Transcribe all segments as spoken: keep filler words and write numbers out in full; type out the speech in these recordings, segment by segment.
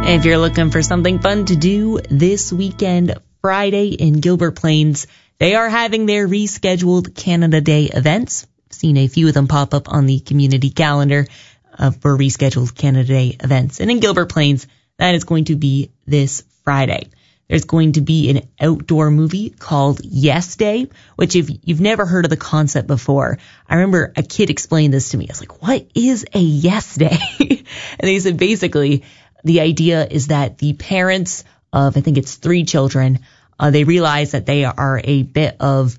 If you're looking for something fun to do this weekend, Friday in Gilbert Plains, they are having their rescheduled Canada Day events. I've seen a few of them pop up on the community calendar uh, for rescheduled Canada Day events. And in Gilbert Plains, that is going to be this Friday. There's going to be an outdoor movie called Yes Day, which if you've never heard of the concept before, I remember a kid explained this to me. I was like, what is a Yes Day? And they said basically the idea is that the parents of, I think it's three children, uh, they realize that they are a bit of,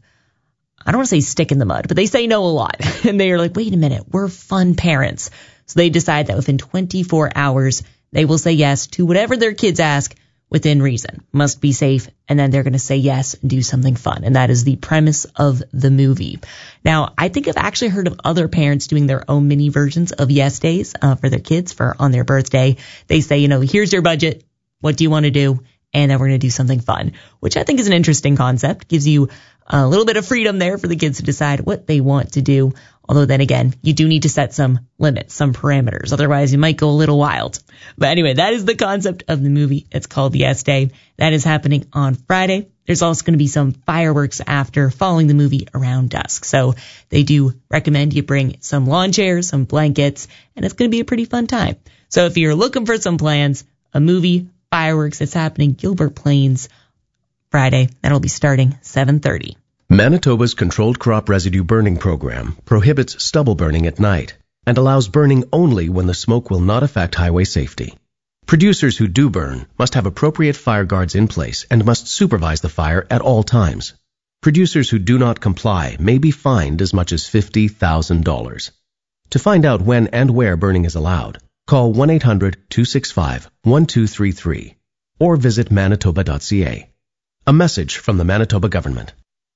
I don't want to say stick in the mud, but they say no a lot. And they are like, wait a minute, we're fun parents. So they decide that within twenty-four hours, they will say yes to whatever their kids ask within reason. Must be safe. And then they're going to say yes and do something fun. And that is the premise of the movie. Now, I think I've actually heard of other parents doing their own mini versions of Yes Days uh, for their kids for on their birthday. They say, you know, here's your budget. What do you want to do? And then we're going to do something fun, which I think is an interesting concept. Gives you a little bit of freedom there for the kids to decide what they want to do. Although then again, you do need to set some limits, some parameters. Otherwise, you might go a little wild. But anyway, that is the concept of the movie. It's called Yes Day. That is happening on Friday. There's also going to be some fireworks after following the movie around dusk. So they do recommend you bring some lawn chairs, some blankets, and it's going to be a pretty fun time. So if you're looking for some plans, a movie, fireworks, it's happening Gilbert Plains Friday. That'll be starting seven thirty. Manitoba's Controlled Crop Residue Burning Program prohibits stubble burning at night and allows burning only when the smoke will not affect highway safety. Producers who do burn must have appropriate fire guards in place and must supervise the fire at all times. Producers who do not comply may be fined as much as fifty thousand dollars. To find out when and where burning is allowed, call one eight hundred two six five one two three three or visit manitoba dot c a. A message from the Manitoba government.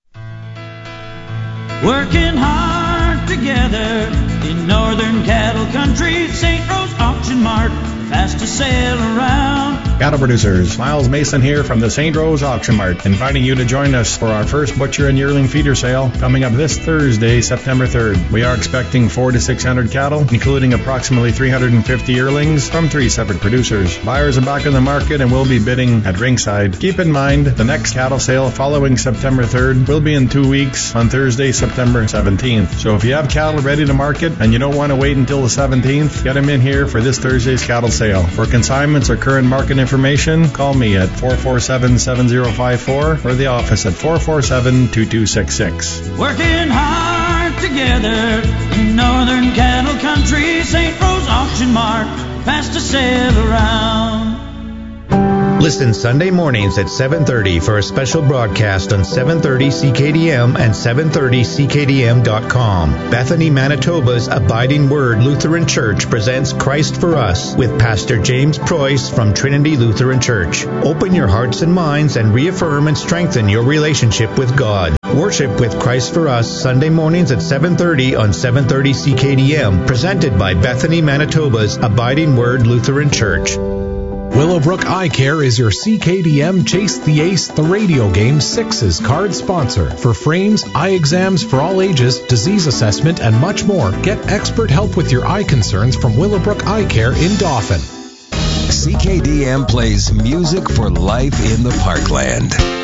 Working hard together in northern cattle country, Saint Rose Auction Mart, fast to sail around. Cattle producers, Miles Mason here from the Saint Rose Auction Mart, inviting you to join us for our first butcher and yearling feeder sale coming up this Thursday, September third. We are expecting four to six hundred cattle, including approximately three hundred fifty yearlings from three separate producers. Buyers are back in the market and will be bidding at ringside. Keep in mind, the next cattle sale following September third will be in two weeks on Thursday, September seventeenth. So if you have cattle ready to market and you don't want to wait until the seventeenth, get them in here for this Thursday's cattle sale. For consignments or current market information, call me at four four seven, seven zero five four or the office at four four seven, two two six six. Working hard together in northern cattle country, Saint Rose Auction Mart, fast to sail around. Listen Sunday mornings at seven thirty for a special broadcast on seven thirty C K D M and seven thirty C K D M dot com. Bethany, Manitoba's Abiding Word Lutheran Church presents Christ for Us with Pastor James Preuss from Trinity Lutheran Church. Open your hearts and minds and reaffirm and strengthen your relationship with God. Worship with Christ for Us Sunday mornings at seven thirty on seven thirty C K D M, presented by Bethany, Manitoba's Abiding Word Lutheran Church. Willowbrook Eye Care is your C K D M Chase the Ace, the radio game Sixes card sponsor. For frames, eye exams for all ages, disease assessment, and much more, get expert help with your eye concerns from Willowbrook Eye Care in Dauphin. C K D M plays music for life in the Parkland.